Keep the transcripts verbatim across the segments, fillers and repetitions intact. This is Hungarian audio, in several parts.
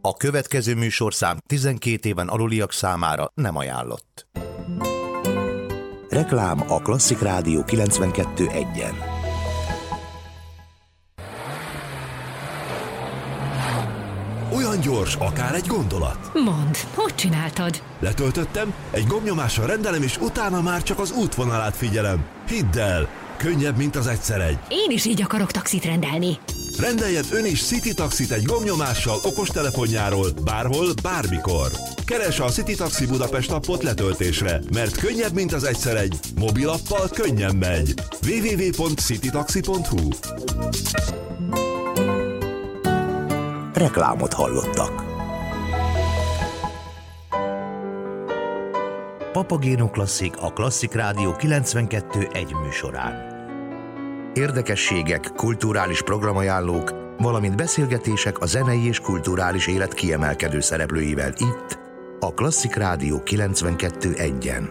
A következő műsorszám tizenkét éven aluliak számára nem ajánlott. Reklám a Klasszik Rádió kilencvenkettő egyen. Olyan gyors, akár egy gondolat. Mondd, hogy csináltad? Letöltöttem, egy gombnyomással rendelem, és utána már csak az útvonalát figyelem. Hidd el, könnyebb, mint az egyszer egy. Én is így akarok taxit rendelni. Rendeljen ön is City Taxit egy gombnyomással okostelefonjáról, bárhol, bármikor. Keresse a City Taxi Budapest appot letöltésre, mert könnyebb, mint az egyszer egy. Mobilappal könnyen megy. double-u double-u double-u pont citytaxi pont hu. Reklámot hallottak. Papagéno Klasszik a Klasszik Rádió kilencvenkettő egy műsorán. Érdekességek, kulturális programajánlók, valamint beszélgetések a zenei és kulturális élet kiemelkedő szereplőivel itt, a Klasszik Rádió kilencvenkettő egyen.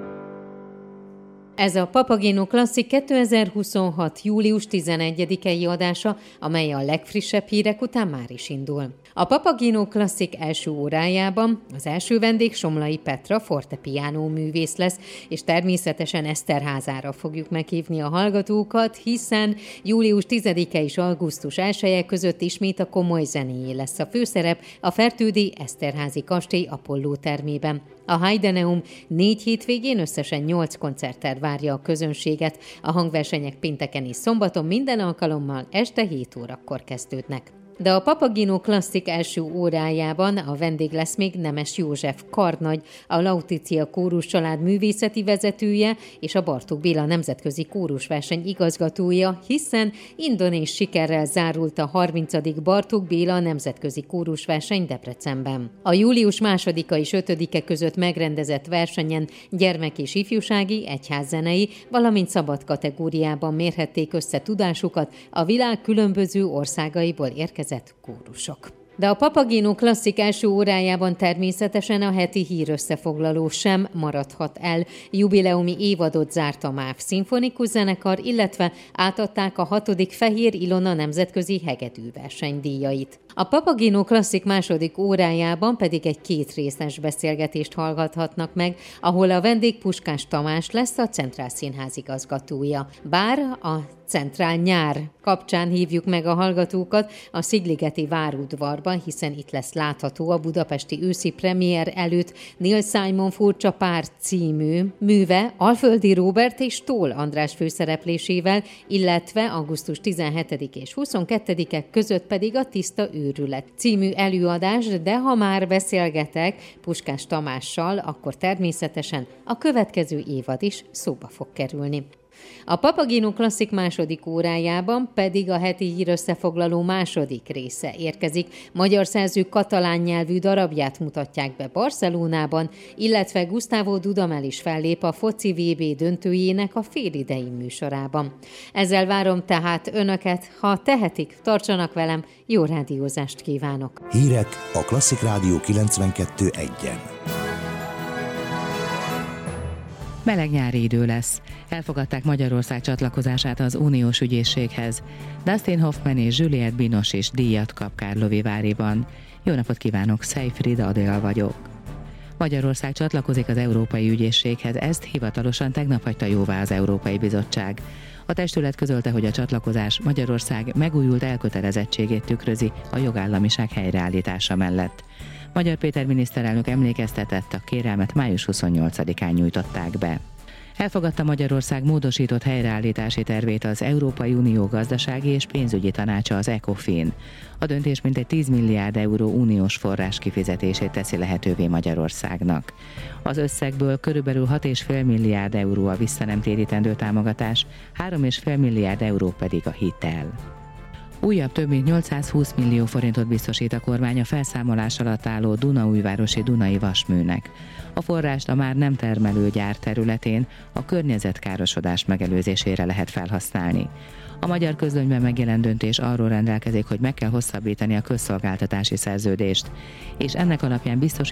Ez a Papagéno Klasszik kétezer-huszonhat. július tizenegyedikei adása, amely a legfrissebb hírek után már is indul. A Papagéno Klasszik első órájában az első vendég Somlai Petra fortepiano művész lesz, és természetesen Eszterházára fogjuk meghívni a hallgatókat, hiszen július tizedike és augusztus elseje között ismét a komoly zenéjé lesz a főszerep a Fertődi Eszterházi kastély Apolló termében. A Heideneum négy hétvégén összesen nyolc koncerttel várja a közönséget. A hangversenyek pénteken és szombaton minden alkalommal este hét órakor kezdődnek. De a Papagéno Klasszik első órájában a vendég lesz még Nemes József karnagy, a Lauticia Kórus család művészeti vezetője és a Bartók Béla nemzetközi kórusverseny igazgatója, hiszen indonéz sikerrel zárult a harmincadik Bartók Béla nemzetközi kórusverseny Debrecenben. A július másodika és ötödike között megrendezett versenyen gyermek- és ifjúsági, egyházzenei, valamint szabad kategóriában mérhették össze tudásukat a világ különböző országaiból érkezett kórusok. De a Papagéno Klasszik első órájában természetesen a heti hírösszefoglaló sem maradhat el. Jubileumi évadot zárt a MÁV szimfonikus zenekar, illetve átadták a hatodik Fehér Ilona nemzetközi hegedűverseny díjait. A Papagéno Klasszik második órájában pedig egy kétrészes beszélgetést hallgathatnak meg, ahol a vendég Puskás Tamás lesz, a Centrál Színház igazgatója. Bár a Centrál nyár kapcsán hívjuk meg a hallgatókat a Szigligeti várudvarban, hiszen itt lesz látható a budapesti őszi premier előtt Neil Simon Furcsa pár című műve Alföldi Róbert és Tóth András főszereplésével, illetve augusztus tizenhetedike és huszonkettedike között pedig a Tiszta őrület című előadás, de ha már beszélgetek Puskás Tamással, akkor természetesen a következő évad is szóba fog kerülni. A Papagéno Klasszik második órájában pedig a heti hírösszefoglaló második része érkezik. Magyar szerzők katalán nyelvű darabját mutatják be Barcelonában, illetve Gustavo Dudamel is fellép a foci vé bé döntőjének a félidei műsorában. Ezzel várom tehát önöket, ha tehetik, tartsanak velem, jó rádiózást kívánok! Hírek a Klasszik Rádió kilencvenkettő egyen. Meleg nyári idő lesz. Elfogadták Magyarország csatlakozását az uniós ügyészséghez. Dustin Hoffman és Juliette Binoche is díjat kap Kárlovéváriban. Jó napot kívánok, Szejfrid Adél vagyok. Magyarország csatlakozik az Európai Ügyészséghez, ezt hivatalosan tegnap hagyta jóvá az Európai Bizottság. A testület közölte, hogy a csatlakozás Magyarország megújult elkötelezettségét tükrözi a jogállamiság helyreállítása mellett. Magyar Péter miniszterelnök emlékeztetett, a kérelmet május huszonnyolcadikán nyújtották be. Elfogadta Magyarország módosított helyreállítási tervét az Európai Unió gazdasági és pénzügyi tanácsa, az ECOFIN. A döntés mintegy tíz milliárd euró uniós forrás kifizetését teszi lehetővé Magyarországnak. Az összegből körülbelül hat egész öt milliárd euró a visszanemtérítendő támogatás, három egész öt milliárd euró pedig a hitel. Újabb több mint nyolcszázhúsz millió forintot biztosít a kormány a felszámolás alatt álló Dunaújvárosi Dunai Vasműnek. A forrást a már nem termelő gyár területén a környezetkárosodás megelőzésére lehet felhasználni. A Magyar Közlönyben megjelent döntés arról rendelkezik, hogy meg kell hosszabbítani a közszolgáltatási szerződést, és ennek alapján biztosítani